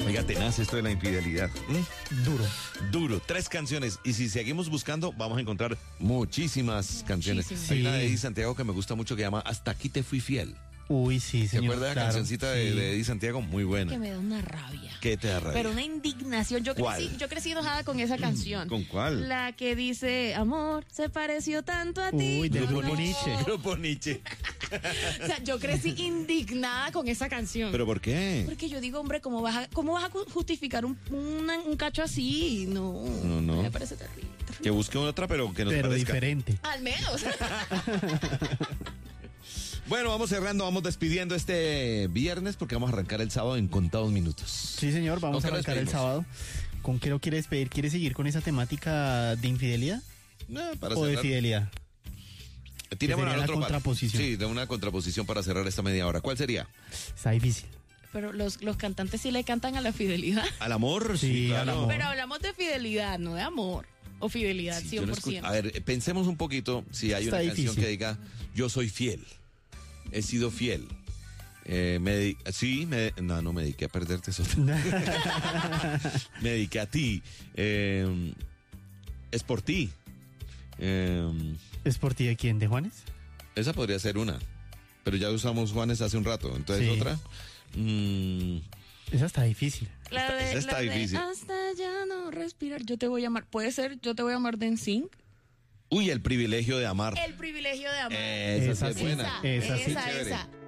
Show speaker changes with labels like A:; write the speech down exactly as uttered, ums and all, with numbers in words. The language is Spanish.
A: Oiga, tenaz esto de la infidelidad. ¿Mm?
B: Duro.
A: Duro. Tres canciones. Y si seguimos buscando, vamos a encontrar muchísimas canciones.
C: Muchísimas.
A: Hay
B: Sí.
A: una de Eddie Santiago que me gusta mucho que llama Hasta aquí te fui fiel.
B: Uy, sí,
A: ¿Se
B: señor.
A: acuerda de la
B: claro,
A: cancioncita de,
B: sí.
A: de Eddie Santiago? Muy buena.
C: Que me da una rabia.
A: ¿Qué te da rabia?
C: Pero una indignación. Yo
A: ¿Cuál?
C: crecí, yo crecí enojada con esa canción.
A: ¿Con cuál?
C: La que dice, amor, se pareció tanto a ti.
B: Uy, del
C: No.
B: grupo Nietzsche.
A: Grupo Nietzsche.
C: O sea, yo crecí indignada con esa canción.
A: ¿Pero por qué?
C: Porque yo digo, hombre, ¿cómo vas a, cómo vas a ju- justificar un, una- un cacho así? No.
A: No, no.
C: Me parece terrible. terrible.
A: Que busque otra, pero que nos
B: Pero
A: parezca.
B: diferente.
C: Al menos.
A: Bueno, vamos cerrando, vamos despidiendo este viernes porque vamos a arrancar el sábado en contados minutos.
B: Sí, señor, vamos
A: ¿Con
B: a
A: qué nos
B: arrancar el
A: despedimos?
B: sábado. ¿Con qué lo quiere despedir? ¿Quiere seguir con esa temática de infidelidad
A: No, para
B: o de
A: cerrar.
B: fidelidad?
A: Tiremos
B: sería
A: al
B: la
A: otro palo.
B: contraposición.
A: Sí, de una contraposición para cerrar esta media hora. ¿Cuál sería?
B: Está difícil.
C: Pero los, los cantantes sí le cantan a la fidelidad.
A: ¿Al amor?
B: Sí, al amor.
C: Pero hablamos de fidelidad, no de amor. O fidelidad,
A: Sí, yo
C: cien
A: no
C: por
A: escucho-
C: ciento.
A: A ver, eh, pensemos un poquito si hay
B: Está
A: una canción
B: difícil.
A: que diga, yo soy fiel, he sido fiel. Eh, me dedi- sí, me, no, no me dediqué a perderte eso. Me dediqué a ti. Eh, es por ti. Eh,
B: ¿Es por ti de quién? ¿De Juanes?
A: esa podría ser una. Pero ya usamos Juanes hace un rato. Entonces
B: Sí.
A: otra. Mm,
B: Esa está difícil.
C: La
A: Esta-
C: de,
A: esa está
C: la de
A: difícil.
C: hasta ya no respirar. Yo te voy a amar. Puede ser, yo te voy a amar de N Sync.
A: uy, el privilegio de amar.
C: El privilegio de amar.
A: Esa, sí
B: Esa
A: es
B: sí,
A: buena.
B: esa sí.
C: esa,
A: Chévere.
C: esa.